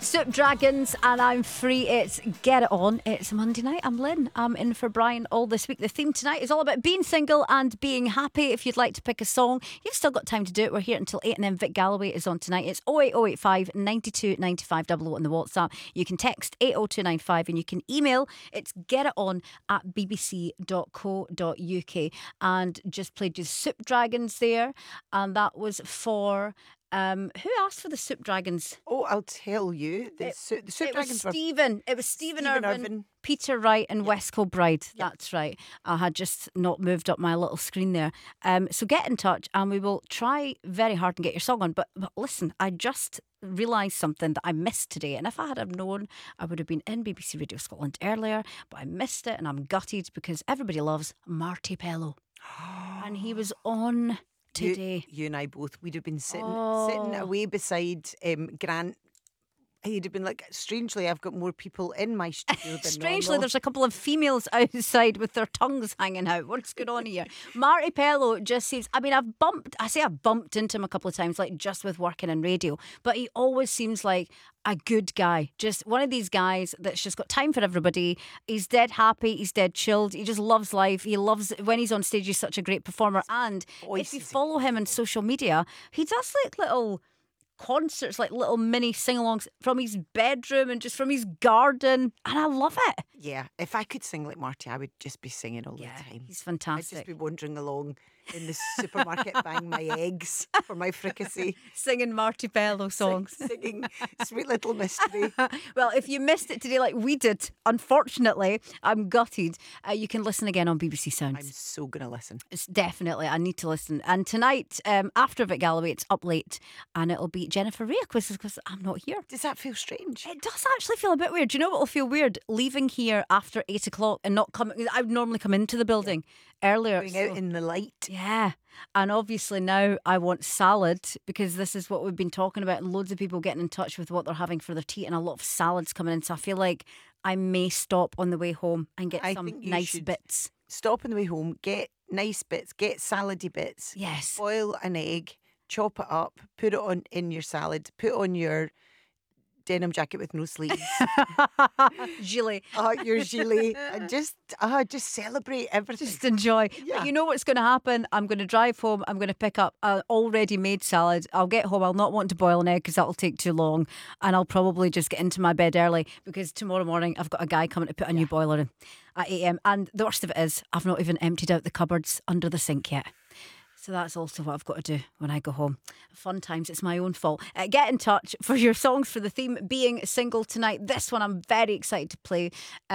Soup Dragons, and I'm free. It's Get It On. It's Monday night. I'm Lynn. I'm in for Brian all this week. The theme tonight is all about being single and being happy. If you'd like to pick a song, you've still got time to do it. We're here until 8, and then Vic Galloway is on tonight. It's 08085 92 95 00 on the WhatsApp. You can text 80295 and you can email. It's getiton@bbc.co.uk. And just played you Soup Dragons there, and that was for... who asked for the Soup Dragons? Oh, I'll tell you. The Soup Dragons were... It was Stephen Irvin, Peter Wright and Wes Kilbride. That's right. I had just not moved up my little screen there. So get in touch and we will try very hard and get your song on. But listen, I just realised something that I missed today. And if I had have known, I would have been in BBC Radio Scotland earlier. But I missed it and I'm gutted because everybody loves Marty Pellow. And he was on... today. You and I both, we'd have been sitting away beside Grant. He'd have been like, strangely, I've got more people in my studio than Strangely, normal. there's a couple of females outside with their tongues hanging out. What's going on here? Marty Pellow just seems... I mean, I've bumped into him a couple of times, like just with working in radio, but he always seems like a good guy. Just one of these guys that's just got time for everybody. He's dead happy. He's dead chilled. He just loves life. He loves... when he's on stage, he's such a great performer. And if you follow him on social media, he does like little... concerts, like little mini sing-alongs from his bedroom and just from his garden, and I love it. Yeah, if I could sing like Marty, I would just be singing all the time. He's fantastic. I'd just be wandering along in the supermarket buying my eggs for my fricassee. Singing Marty Pellow songs. Singing Sweet Little Mystery. Well, if you missed it today like we did, unfortunately, I'm gutted. You can listen again on BBC Sounds. I'm so going to listen. It's definitely, I need to listen. And tonight, after Vic Galloway, it's Up Late, and it'll be Jennifer Rea quizzes because I'm not here. Does that feel strange? It does actually feel a bit weird. Do you know what will feel weird? Leaving here after 8 o'clock and not coming. I would normally come into the building earlier. Going out in the light. Yeah. And obviously now I want salad because this is what we've been talking about, and loads of people getting in touch with what they're having for their tea, and a lot of salads coming in. So I feel like I may stop on the way home and get some nice bits. Stop on the way home, get nice bits, get salady bits. Yes. Boil an egg, chop it up, put it on in your salad, put on your denim jacket with no sleeves. Gilet. Your gilet. And just celebrate everything. Just enjoy. Yeah. But you know what's going to happen? I'm going to drive home. I'm going to pick up an already made salad. I'll get home. I'll not want to boil an egg because that'll take too long. And I'll probably just get into my bed early because tomorrow morning I've got a guy coming to put a new boiler in at 8 a.m. And the worst of it is I've not even emptied out the cupboards under the sink yet. So that's also what I've got to do when I go home. Fun times, it's my own fault. Get in touch for your songs for the theme being single tonight. This one I'm very excited to play.